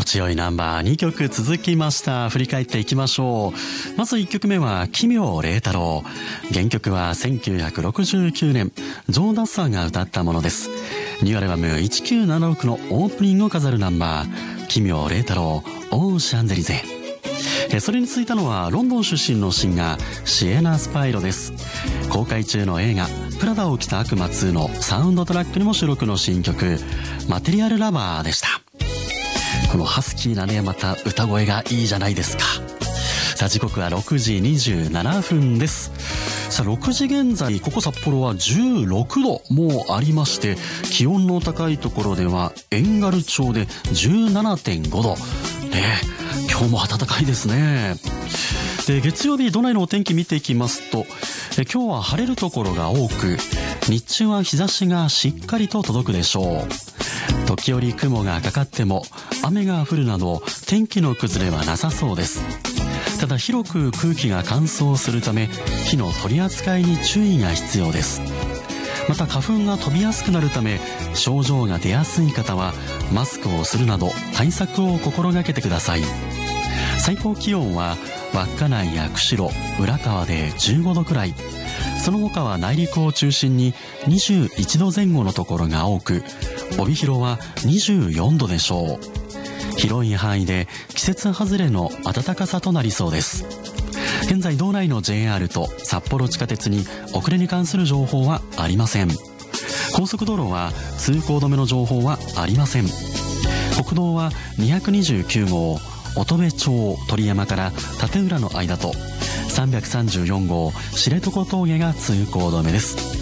心地よいナンバー2曲続きました。振り返っていきましょう。まず1曲目は奇妙麗太郎。原曲は1969年ジョー・ダッサーが歌ったものです。ニューアルバム1976のオープニングを飾るナンバー、奇妙麗太郎オーシャンゼリゼ。それに続いたのはロンドン出身のシンガーシエナ・スパイロです。公開中の映画プラダを着た悪魔2のサウンドトラックにも収録の新曲マテリアルラバーでした。このハスキーなね、また歌声がいいじゃないですか。さあ時刻は6時27分です。さあ6時現在、ここ札幌は16度もありまして、気温の高いところでは遠軽町で 17.5 度ね。今日も暖かいですね。で、月曜日都内のお天気見ていきますと、今日は晴れるところが多く、日中は日差しがしっかりと届くでしょう。時折雲がかかっても雨が降るなど天気の崩れはなさそうです。ただ広く空気が乾燥するため火の取り扱いに注意が必要です。また花粉が飛びやすくなるため症状が出やすい方はマスクをするなど対策を心がけてください。最高気温は稚内や釧路、浦河で15度くらい、その他は内陸を中心に21度前後のところが多く、帯広は24度でしょう。広い範囲で季節外れの暖かさとなりそうです。現在道内の JR と札幌地下鉄に遅れに関する情報はありません。高速道路は通行止めの情報はありません。国道は229号乙部町鳥山から立浦の間と334号知床峠が通行止めです。